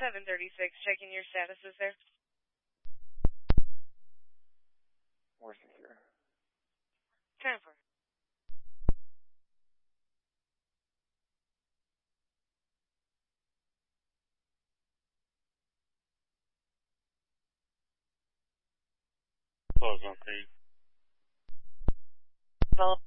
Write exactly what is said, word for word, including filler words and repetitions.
seven thirty-six, checking your statuses there. More secure. ten four. Close on three. Follow.